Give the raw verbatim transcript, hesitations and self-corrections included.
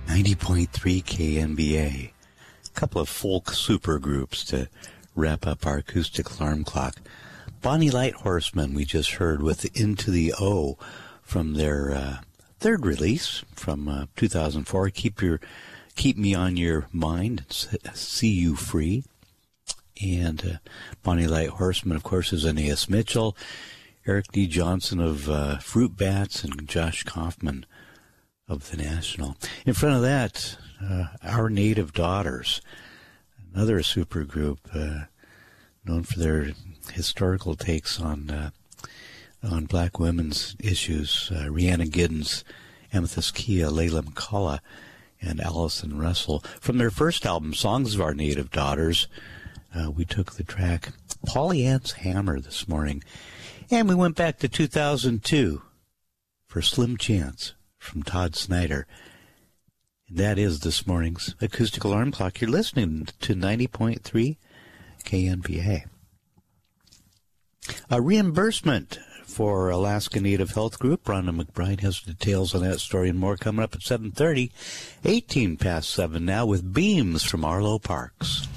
ninety point three K N B A. A couple of folk supergroups to wrap up our acoustic alarm clock. Bonnie Light Horseman, we just heard with Into the O from their uh, third release from uh, two thousand four. Keep your, keep me on your mind, see you free. And uh, Bonnie Light Horseman, of course, is Aeneas Mitchell, Eric D. Johnson of uh, Fruit Bats, and Josh Kaufman of The National. In front of that, uh, Our Native Daughters, another supergroup uh, known for their historical takes on uh, on black women's issues. Uh, Rhiannon Giddens, Amethyst Kia, Layla McCullough, and Allison Russell. From their first album, Songs of Our Native Daughters, uh, we took the track Polly Ann's Hammer this morning. And we went back to two thousand two for Slim Chance from Todd Snyder. And that is this morning's Acoustic Alarm Clock. You're listening to ninety point three K N B A. A reimbursement for Alaska Native Health Group. Rhonda McBride has details on that story and more coming up at seven thirty. eighteen past seven now with Beams from Arlo Parks.